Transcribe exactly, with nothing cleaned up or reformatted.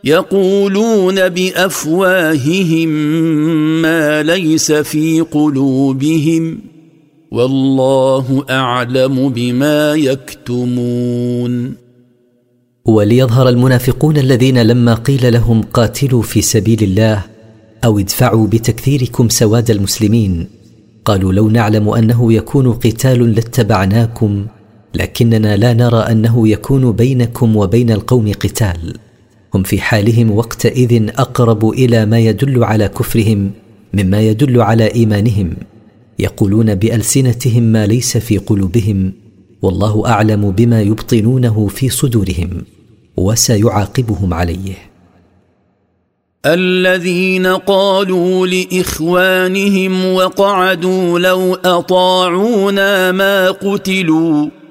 يقولون بأفواههم ما ليس في قلوبهم والله أعلم بما يكتمون. وليظهر المنافقون الذين لما قيل لهم قاتلوا في سبيل الله أو ادفعوا بتكثيركم سواد المسلمين قالوا لو نعلم أنه يكون قتال لاتبعناكم لكننا لا نرى أنه يكون بينكم وبين القوم قتال. هم في حالهم وقتئذ أقرب إلى ما يدل على كفرهم مما يدل على إيمانهم، يقولون بألسنتهم ما ليس في قلوبهم والله أعلم بما يبطنونه في صدورهم وسيعاقبهم عليه. الذين قالوا لإخوانهم وقعدوا لو أطاعونا ما قتلوا